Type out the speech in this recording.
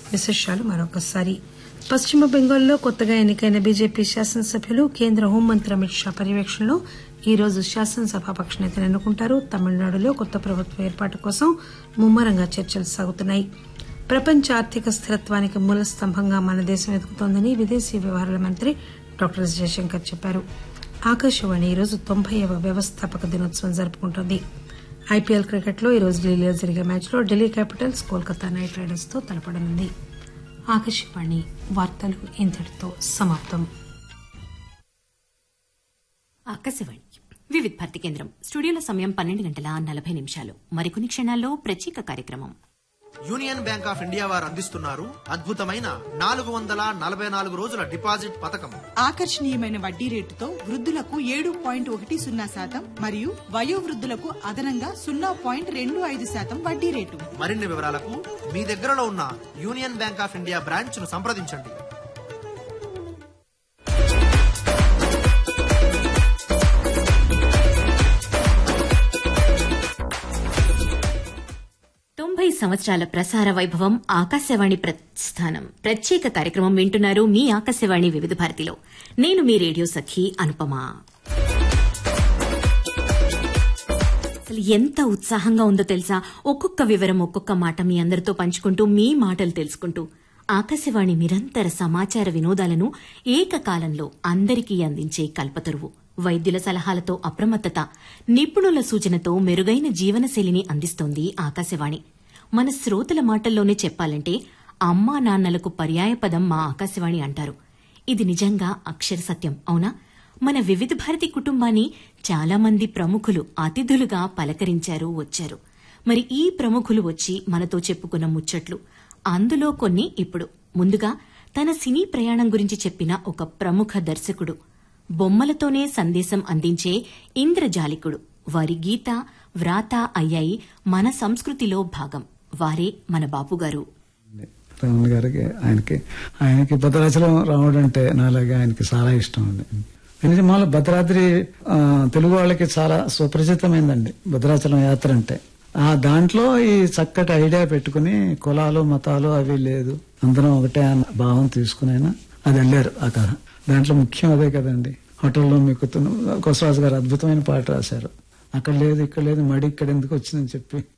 విశేషాలు మరొకసారి. పశ్చిమ బెంగాల్లో కొత్తగా ఎన్నికైన బీజేపీ శాసనసభ్యులు కేంద్ర హోంమంత్రి అమిత్ షా పర్యవేక్షణలో ఈ రోజు శాసనసభాపక్ష నేతను ఎన్నుకుంటారు. తమిళనాడులో కొత్త ప్రభుత్వ ఏర్పాటు కోసం ముమ్మరంగా చర్చలు సాగుతున్నాయి. ప్రపంచ ఆర్థిక స్థిరత్వానికి మూల స్తంభంగా మన దేశం ఎదుగుతోందని విదేశీ వ్యవహారాల మంత్రి డాక్టర్ ఎస్ జయశంకర్ చెప్పారు. ఆకాశవాణి ఈరోజు 90వ వ్యవస్థాపక దినోత్సవం జరుపుకుంటోంది. ఐపీఎల్ క్రికెట్లో ఈరోజు ఢిల్లీలో జరిగే మ్యాచ్లో Delhi Capitals Kolkata night riders తో తలపడనుంది. ఆకాశవాణి వార్తలు ఇంతటితో సమాప్తం. ఆకాశవాణి వివిధ భారతి కేంద్రం స్టూడియోలో సమయం 12:40. మరికొన్ని క్షణాల్లో ప్రత్యేక కార్యక్రమం. యూనియన్ బ్యాంక్ ఆఫ్ ఇండియా వారు అందిస్తున్నారు అద్భుతమైన 444 రోజుల డిపాజిట్ పథకం. ఆకర్షణీయమైన వడ్డీ రేటుతో వృద్ధులకు 7.10% మరియు వయోవృద్ధులకు అదనంగా 0.25% వడ్డీ రేటు. మరిన్ని వివరాలకు మీ దగ్గరలో ఉన్న union bank of India branch ను సంప్రదించండి. సంవత్సరాల ప్రసార వైభవం ఆకాశవాణి ప్రస్థానం ప్రత్యేక కార్యక్రమం వింటున్నారు మీ ఆకాశవాణి వివిధ భారతిలో. నేను మీ రేడియో సఖి అనుపమ. అసలు ఎంత ఉత్సాహంగా ఉందో తెలుసా? ఒక్కొక్క వివరం ఒక్కొక్క మాట మీ అందరితో పంచుకుంటూ మీ మాటలు తెలుసుకుంటూ ఆకాశవాణి నిరంతర సమాచార వినోదాలను ఏకకాలంలో అందరికీ అందించే కల్పతరువు. వైద్యుల సలహాలతో అప్రమత్తత, నిపుణుల సూచనతో మెరుగైన జీవనశైలిని అందిస్తోంది ఆకాశవాణి. మన శ్రోతల మాటల్లోనే చెప్పాలంటే అమ్మా నాన్నలకు పర్యాయపదం మా ఆకాశవాణి అంటారు. ఇది నిజంగా అక్షర సత్యం, అవునా? మన వివిధ భారతి కుటుంబాన్ని చాలా మంది ప్రముఖులు అతిథులుగా పలకరించారు, వచ్చారు. మరి ఈ ప్రముఖులు వచ్చి మనతో చెప్పుకున్న ముచ్చట్లు, అందులో కొన్ని ఇప్పుడు. ముందుగా తన సినీ ప్రయాణం గురించి చెప్పిన ఒక ప్రముఖ దర్శకుడు, బొమ్మలతోనే సందేశం అందించే ఇంద్రజాలికుడు. వారి గీత వ్రాత అయ్యాయి మన సంస్కృతిలో భాగం. వారే మన బాపుగారు. రమణ గారికి ఆయనకి భద్రాచలం రావడం అంటే నాలాగా ఆయనకి చాలా ఇష్టం అండి. మామూలు భద్రాద్రి తెలుగు వాళ్ళకి చాలా సుపరిచితమైందండి భద్రాచలం యాత్ర అంటే. ఆ దాంట్లో ఈ చక్కటి ఐడియా పెట్టుకుని కులాలు మతాలు అవి లేదు, అందరం ఒకటే అన్న భావం తీసుకునైనా అది వెళ్ళారు. ఆ కథ దాంట్లో ముఖ్యం అదే కదండి. హోటల్లో మీకు కొసరాజు గారు అద్భుతమైన పాట రాశారు. అక్కడ లేదు ఇక్కడ లేదు మడి ఇక్కడ ఎందుకు వచ్చిందని చెప్పి